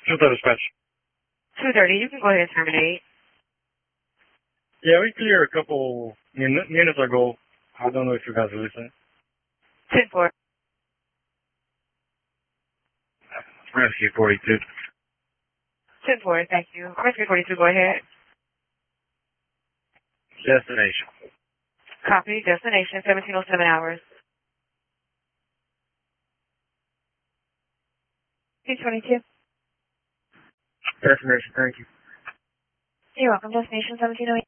2:30 dispatch. 2:30. You can go ahead and terminate. Yeah, we cleared a couple minutes ago. I don't know if you guys are listening. 10-4. Rescue 42. 10-4, thank you. Rescue 42, go ahead. Destination. Copy. Destination, 1707 hours. P22. Destination, thank you. You're welcome. Destination, 1708.